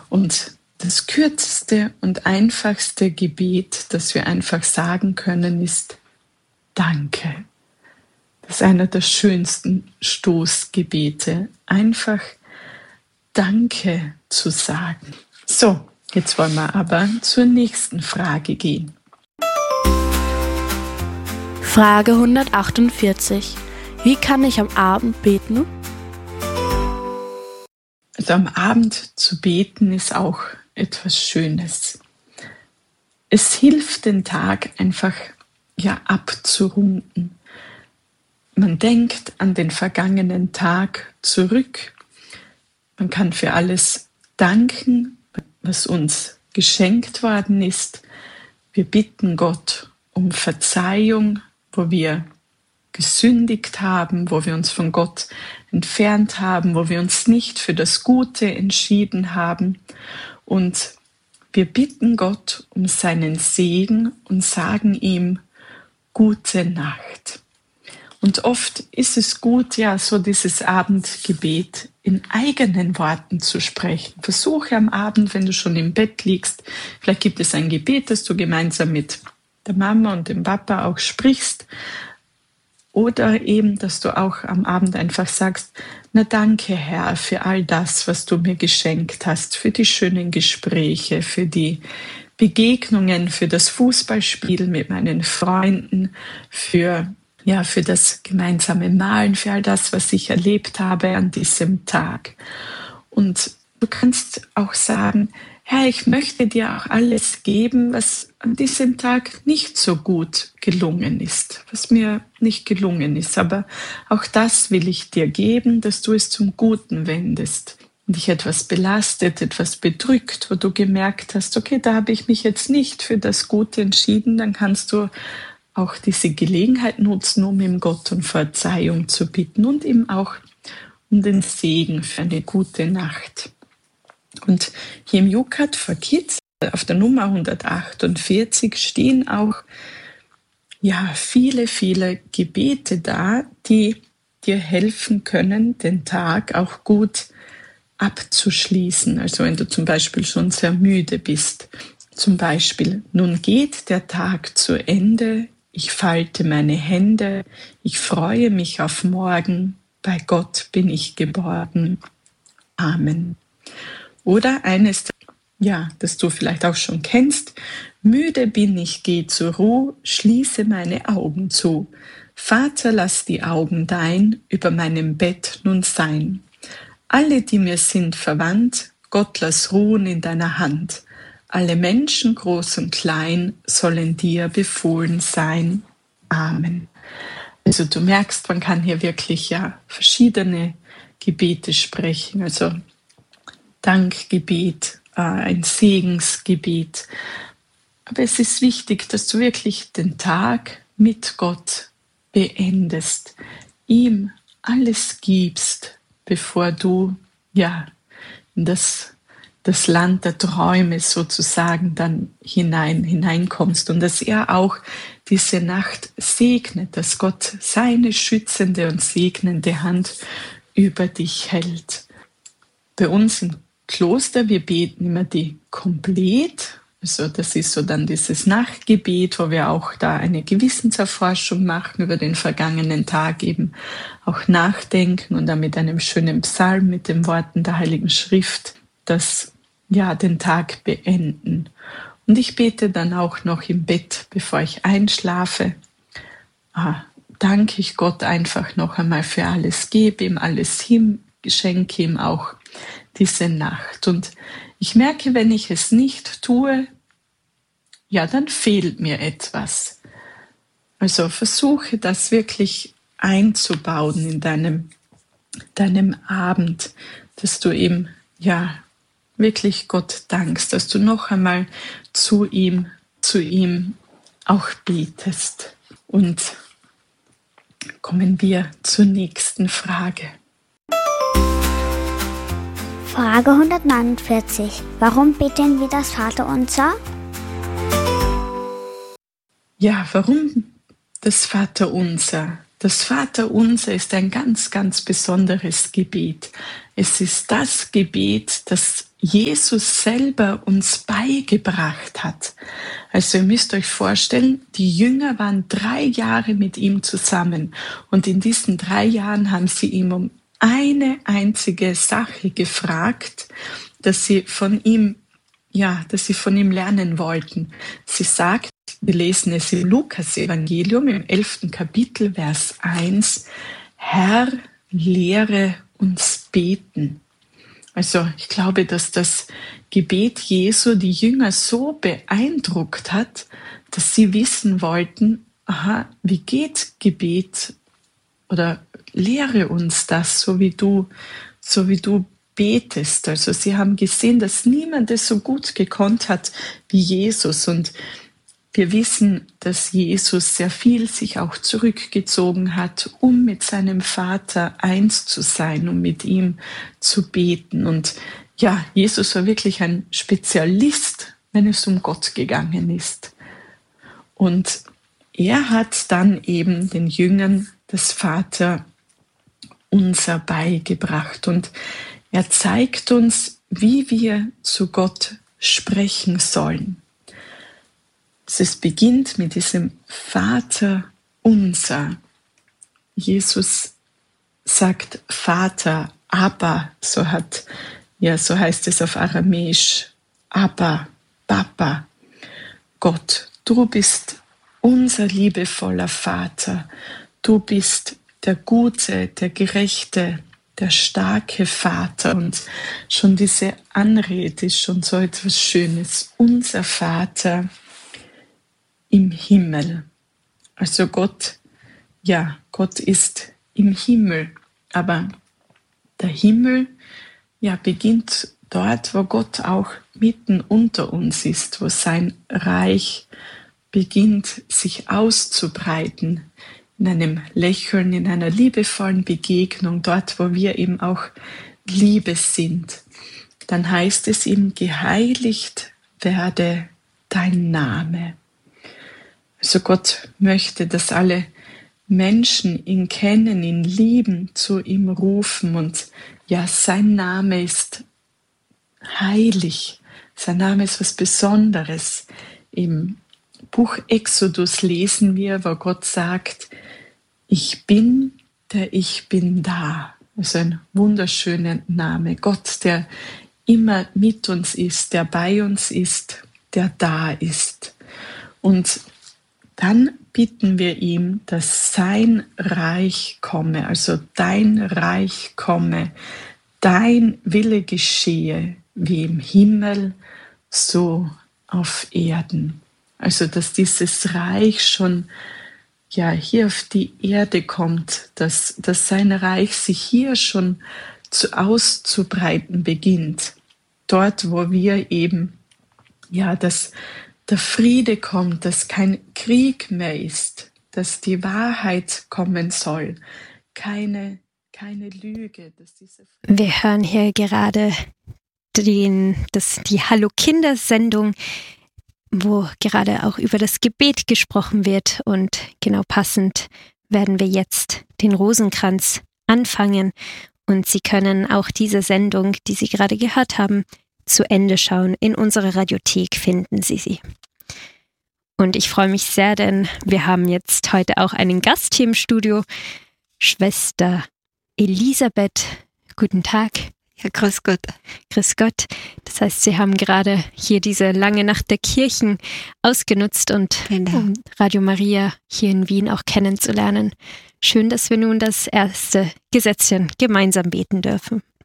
Und das kürzeste und einfachste Gebet, das wir einfach sagen können, ist Danke. Das ist einer der schönsten Stoßgebete, einfach Danke zu sagen. So, jetzt wollen wir aber zur nächsten Frage gehen. Frage 148. Wie kann ich am Abend beten? Also am Abend zu beten ist auch etwas Schönes. Es hilft, den Tag einfach abzurunden. Man denkt an den vergangenen Tag zurück. Man kann für alles danken, was uns geschenkt worden ist. Wir bitten Gott um Verzeihung, wo wir gesündigt haben, wo wir uns von Gott entfernt haben, wo wir uns nicht für das Gute entschieden haben. Und wir bitten Gott um seinen Segen und sagen ihm gute Nacht. Und oft ist es gut, so dieses Abendgebet in eigenen Worten zu sprechen. Versuche am Abend, wenn du schon im Bett liegst, vielleicht gibt es ein Gebet, das du gemeinsam mit der Mama und dem Papa auch sprichst. Oder eben, dass du auch am Abend einfach sagst, na danke Herr für all das, was du mir geschenkt hast, für die schönen Gespräche, für die Begegnungen, für das Fußballspiel mit meinen Freunden, für das gemeinsame Malen, für all das, was ich erlebt habe an diesem Tag. Und du kannst auch sagen, Herr, ich möchte dir auch alles geben, was an diesem Tag nicht so gut gelungen ist, was mir nicht gelungen ist. Aber auch das will ich dir geben, dass du es zum Guten wendest. Und dich etwas belastet, etwas bedrückt, wo du gemerkt hast, okay, da habe ich mich jetzt nicht für das Gute entschieden, dann kannst du auch diese Gelegenheit nutzen, um ihm Gott um Verzeihung zu bitten und ihm auch um den Segen für eine gute Nacht. Und hier im Jukat for Kids, auf der Nummer 148, stehen auch viele, viele Gebete da, die dir helfen können, den Tag auch gut abzuschließen. Also wenn du zum Beispiel schon sehr müde bist. Zum Beispiel, nun geht der Tag zu Ende, ich falte meine Hände, ich freue mich auf morgen, bei Gott bin ich geborgen. Amen. Oder eines, das du vielleicht auch schon kennst, müde bin ich, geh zur Ruhe, schließe meine Augen zu. Vater, lass die Augen dein über meinem Bett nun sein. Alle, die mir sind verwandt, Gott lass ruhen in deiner Hand. Alle Menschen, groß und klein, sollen dir befohlen sein. Amen. Also du merkst, man kann hier wirklich verschiedene Gebete sprechen. Also Dankgebet, ein Segensgebet. Aber es ist wichtig, dass du wirklich den Tag mit Gott beendest, ihm alles gibst, bevor du in das Land der Träume sozusagen dann hineinkommst und dass er auch diese Nacht segnet, dass Gott seine schützende und segnende Hand über dich hält. Bei uns im Kloster, wir beten immer die Komplett, also das ist so dann dieses Nachtgebet, wo wir auch da eine Gewissenserforschung machen über den vergangenen Tag, eben auch nachdenken und dann mit einem schönen Psalm mit den Worten der Heiligen Schrift, das den Tag beenden. Und ich bete dann auch noch im Bett, bevor ich einschlafe, danke ich Gott einfach noch einmal für alles, gebe ihm alles hin, schenke ihm auch diese Nacht. Und ich merke, wenn ich es nicht tue, dann fehlt mir etwas. Also versuche das wirklich einzubauen in deinem Abend, dass du eben wirklich Gott dankst, dass du noch einmal zu ihm auch betest. Und kommen wir zur nächsten Frage. Frage 149. Warum beten wir das Vaterunser? Warum das Vaterunser? Das Vaterunser ist ein ganz, ganz besonderes Gebet. Es ist das Gebet, das Jesus selber uns beigebracht hat. Also ihr müsst euch vorstellen, die Jünger waren 3 Jahre mit ihm zusammen und in diesen 3 Jahren haben sie ihm um eine einzige Sache gefragt, dass sie von ihm lernen wollten. Sie sagt, wir lesen es im Lukas-Evangelium im 11. Kapitel, Vers 1, Herr, lehre uns beten. Also ich glaube, dass das Gebet Jesu die Jünger so beeindruckt hat, dass sie wissen wollten, wie geht Gebet? Oder lehre uns das, so wie du betest. Also sie haben gesehen, dass niemand es so gut gekonnt hat wie Jesus. Und wir wissen, dass Jesus sehr viel sich auch zurückgezogen hat, um mit seinem Vater eins zu sein, um mit ihm zu beten. Und ja, Jesus war wirklich ein Spezialist, wenn es um Gott gegangen ist. Und er hat dann eben den Jüngern das Vaterunser beigebracht. Und er zeigt uns, wie wir zu Gott sprechen sollen. Es beginnt mit diesem Vaterunser. Jesus sagt Vater, Abba, so heißt es auf Aramäisch, Abba, Papa, Gott, du bist unser liebevoller Vater, du bist der gute, der gerechte, der starke Vater. Und schon diese Anrede ist schon so etwas Schönes. Unser Vater im Himmel. Also Gott ist im Himmel, aber der Himmel beginnt dort, wo Gott auch mitten unter uns ist, wo sein Reich beginnt, sich auszubreiten, in einem Lächeln, in einer liebevollen Begegnung, dort, wo wir eben auch Liebe sind. Dann heißt es ihm, geheiligt werde dein Name. Also Gott möchte, dass alle Menschen ihn kennen, ihn lieben, zu ihm rufen. Und ja, sein Name ist heilig. Sein Name ist was Besonderes. Im Buch Exodus lesen wir, wo Gott sagt, ich bin, der ich bin da. Das ist ein wunderschöner Name. Gott, der immer mit uns ist, der bei uns ist, der da ist. Und dann bitten wir ihm, dass sein Reich komme, also dein Reich komme, dein Wille geschehe, wie im Himmel, so auf Erden. Also dass dieses Reich schon hier auf die Erde kommt, dass sein Reich sich hier schon auszubreiten beginnt. Dort, wo wir eben, dass der Friede kommt, dass kein Krieg mehr ist, dass die Wahrheit kommen soll, keine Lüge. Wir hören hier gerade die Hallo Kinder-Sendung, wo gerade auch über das Gebet gesprochen wird, und genau passend werden wir jetzt den Rosenkranz anfangen, und Sie können auch diese Sendung, die Sie gerade gehört haben, zu Ende schauen. In unserer Radiothek finden Sie sie. Und ich freue mich sehr, denn wir haben jetzt heute auch einen Gast hier im Studio, Schwester Elisabeth. Guten Tag. Ja, grüß Gott. Grüß Gott. Das heißt, Sie haben gerade hier diese lange Nacht der Kirchen ausgenutzt, um Radio Maria hier in Wien auch kennenzulernen. Schön, dass wir nun das erste Gesetzchen gemeinsam beten dürfen.